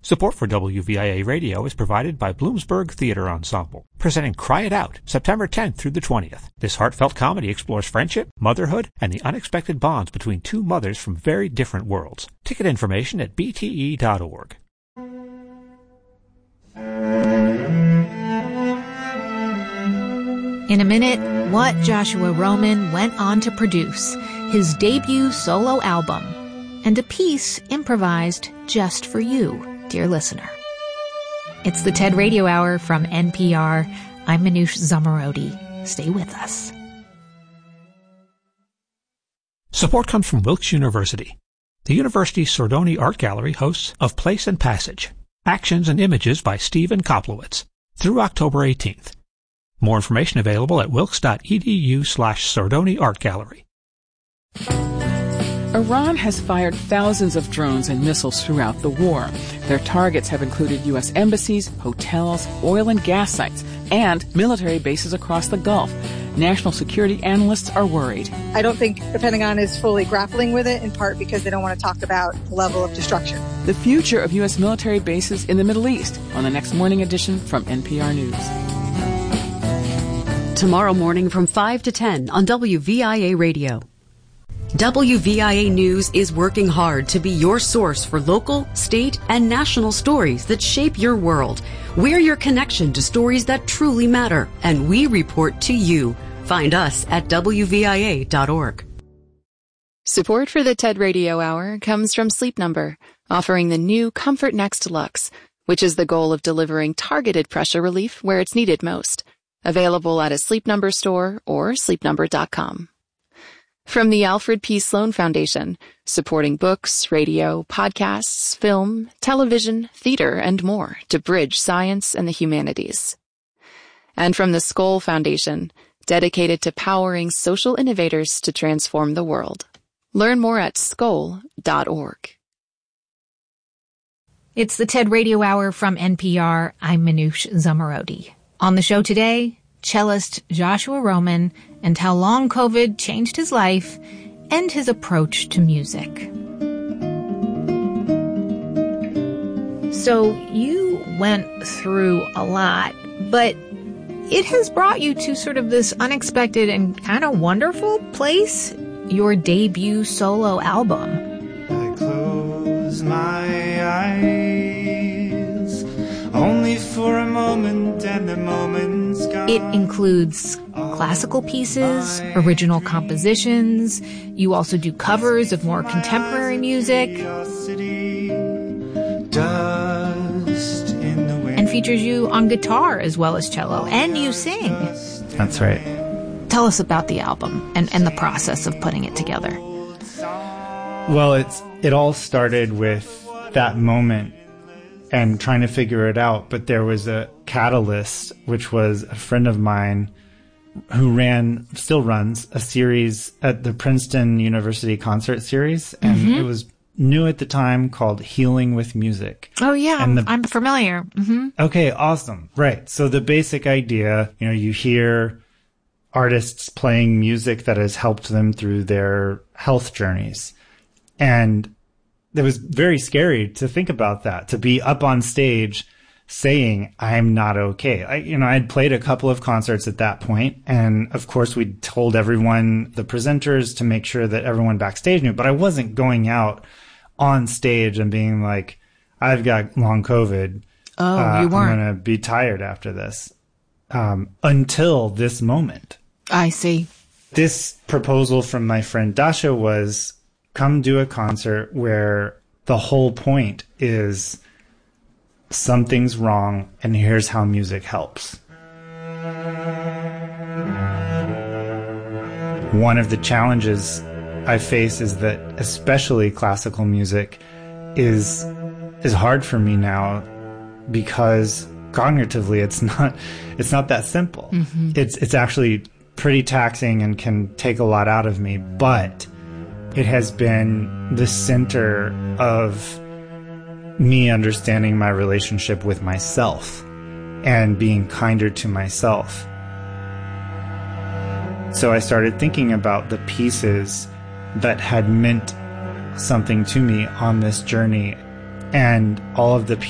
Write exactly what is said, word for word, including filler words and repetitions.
Support for W V I A Radio is provided by Bloomsburg Theater Ensemble, presenting Cry It Out, September tenth through the twentieth. This heartfelt comedy explores friendship, motherhood, and the unexpected bonds between two mothers from very different worlds. Ticket information at b t e dot org. In a minute, what Joshua Roman went on to produce, his debut solo album, and a piece improvised just for you, dear listener. It's the TED Radio Hour from N P R. I'm Manoush Zomorodi. Stay with us. Support comes from Wilkes University. The university's Sordoni Art Gallery hosts Of Place and Passage, Actions and Images by Stephen Koplowitz, through October eighteenth. More information available at wilkes.edu slash Sordoni Art Gallery. Iran has fired thousands of drones and missiles throughout the war. Their targets have included U S embassies, hotels, oil and gas sites, and military bases across the Gulf. National security analysts are worried. I don't think the Pentagon is fully grappling with it, in part because they don't want to talk about the level of destruction. The future of U S military bases in the Middle East on the next morning edition from N P R News. Tomorrow morning from five to ten on W V I A Radio. W V I A News is working hard to be your source for local, state, and national stories that shape your world. We're your connection to stories that truly matter, and we report to you. Find us at w v i a dot org. Support for the TED Radio Hour comes from Sleep Number, offering the new Comfort Next Luxe, which is the goal of delivering targeted pressure relief where it's needed most. Available at a Sleep Number store or sleep number dot com. From the Alfred P. Sloan Foundation, supporting books, radio, podcasts, film, television, theater, and more to bridge science and the humanities. And from the Skoll Foundation, dedicated to powering social innovators to transform the world. Learn more at skoll dot org. It's the TED Radio Hour from N P R. I'm Manoush Zomorodi. On the show today, cellist Joshua Roman and how long COVID changed his life and his approach to music. So you went through a lot, but it has brought you to sort of this unexpected and kind of wonderful place, your debut solo album. I close my eyes only for a moment, and the moment's gone. It includes classical pieces, original compositions. You also do covers of more contemporary music. And features you on guitar as well as cello. And you sing. That's right. Tell us about the album and, and the process of putting it together. Well, it's it all started with that moment and trying to figure it out. But there was a catalyst, which was a friend of mine who ran, still runs, a series at the Princeton University Concert Series. And mm-hmm. it was new at the time, called Healing with Music. Oh, yeah. And the, I'm familiar. Mm-hmm. Okay, awesome. Right. So the basic idea, you know, you hear artists playing music that has helped them through their health journeys. And it was very scary to think about that, to be up on stage saying, I'm not okay. I, you know, I'd played a couple of concerts at that point, and of course we told everyone, the presenters, to make sure that everyone backstage knew, but I wasn't going out on stage and being like, I've got long COVID. Oh, uh, you weren't. I'm going to be tired after this. Um, until this moment. I see. This proposal from my friend Dasha was, come do a concert where the whole point is something's wrong and here's how music helps. One of the challenges I face is that especially classical music is is hard for me now because cognitively it's not it's not that simple. Mm-hmm. It's it's actually pretty taxing and can take a lot out of me, but it has been the center of me understanding my relationship with myself and being kinder to myself. So I started thinking about the pieces that had meant something to me on this journey, and all of the